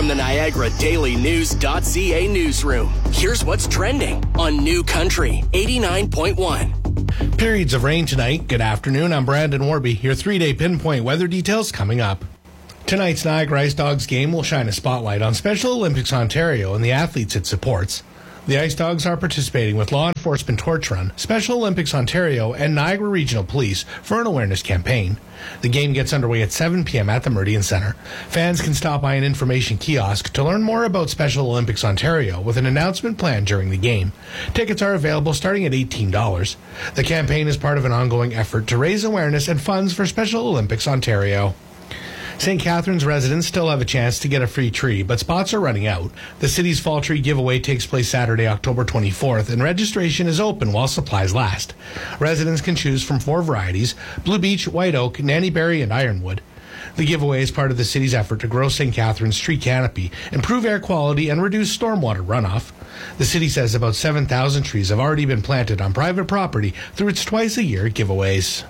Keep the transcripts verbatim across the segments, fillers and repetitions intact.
From the Niagara Daily News .ca newsroom, here's what's trending on New Country eighty-nine point one. Periods of rain tonight. Good afternoon. I'm Brandon Warby. Your three-day pinpoint weather details coming up. Tonight's Niagara Ice Dogs game will shine a spotlight on Special Olympics Ontario and the athletes it supports. The Ice Dogs are participating with Law Enforcement Torch Run, Special Olympics Ontario, and Niagara Regional Police for an awareness campaign. The game gets underway at seven p.m. at the Meridian Centre. Fans can stop by an information kiosk to learn more about Special Olympics Ontario with an announcement planned during the game. Tickets are available starting at eighteen dollars. The campaign is part of an ongoing effort to raise awareness and funds for Special Olympics Ontario. Saint Catharines residents still have a chance to get a free tree, but spots are running out. The city's fall tree giveaway takes place Saturday, October twenty-fourth, and registration is open while supplies last. Residents can choose from four varieties: Blue Beech, White Oak, Nannyberry, and Ironwood. The giveaway is part of the city's effort to grow Saint Catharines' tree canopy, improve air quality, and reduce stormwater runoff. The city says about seven thousand trees have already been planted on private property through its twice-a-year giveaways.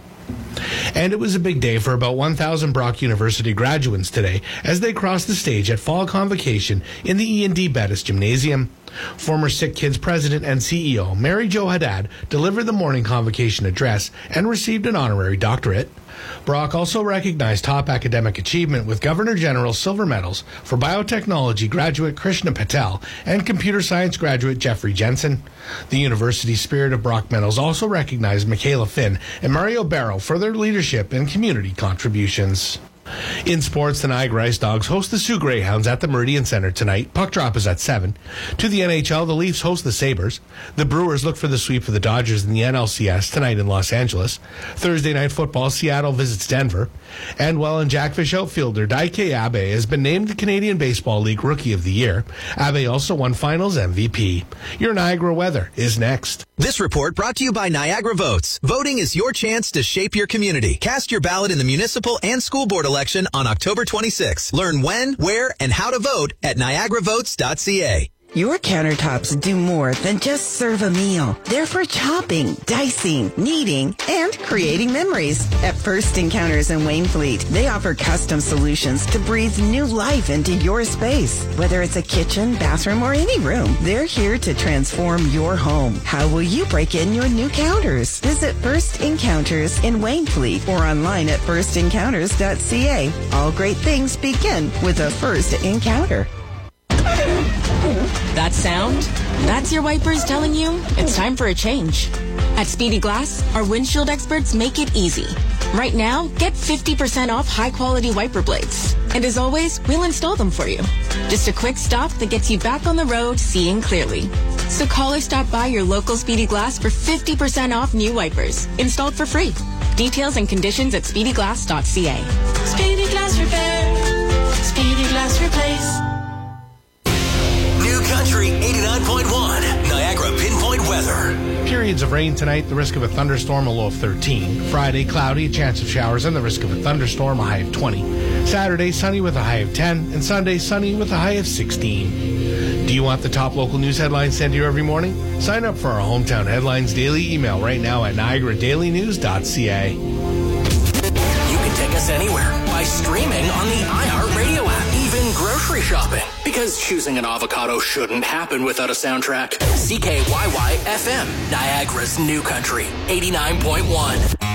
And it was a big day for about one thousand Brock University graduates today as they crossed the stage at fall convocation in the E and D Bettis Gymnasium. Former Sick Kids president and C E O Mary Jo Haddad delivered the morning convocation address and received an honorary doctorate. Brock also recognized top academic achievement with Governor General's silver medals for biotechnology graduate Krishna Patel and computer science graduate Jeffrey Jensen. The University Spirit of Brock medals also recognized Michaela Finn and Mario Barrow for their leadership and community contributions. In sports, the Niagara Ice Dogs host the Sioux Greyhounds at the Meridian Centre tonight. Puck drop is at seven. To the N H L, the Leafs host the Sabres. The Brewers look for the sweep of the Dodgers in the N L C S tonight in Los Angeles. Thursday night football, Seattle visits Denver. And while in Jackfish outfielder Daike Abe has been named the Canadian Baseball League Rookie of the Year. Abe also won Finals M V P. Your Niagara weather is next. This report brought to you by Niagara Votes. Voting is your chance to shape your community. Cast your ballot in the municipal and school board election on October twenty-sixth. Learn when, where, and how to vote at niagara votes dot c a. Your countertops do more than just serve a meal. They're for chopping, dicing, kneading, and creating memories. At First Encounters in Wainfleet, they offer custom solutions to breathe new life into your space. Whether it's a kitchen, bathroom, or any room, they're here to transform your home. How will you break in your new counters? Visit First Encounters in Wainfleet or online at first encounters dot c a. All great things begin with a first encounter. That sound? That's your wipers telling you it's time for a change. At Speedy Glass, our windshield experts make it easy. Right now, get fifty percent off high-quality wiper blades. And as always, we'll install them for you. Just a quick stop that gets you back on the road seeing clearly. So call or stop by your local Speedy Glass for fifty percent off new wipers, installed for free. Details and conditions at speedy glass dot c a. Speedy Glass Repair. Speedy Glass Replace. Country eighty-nine point one, Niagara Pinpoint Weather. Periods of rain tonight, the risk of a thunderstorm, a low of thirteen. Friday, cloudy, a chance of showers, and the risk of a thunderstorm, a high of twenty. Saturday, sunny with a high of ten, and Sunday, sunny with a high of sixteen. Do you want the top local news headlines sent to you every morning? Sign up for our Hometown Headlines daily email right now at niagara daily news dot c a. You can take us anywhere by streaming on the iHeartRadio app, even grocery shopping. Because choosing an avocado shouldn't happen without a soundtrack. C K Y Y F M, Niagara's New Country, eighty-nine point one.